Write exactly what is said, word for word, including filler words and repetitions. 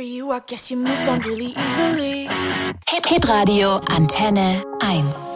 for you, I guess you moved on really easily. Hip Hip Radio Antenne eins.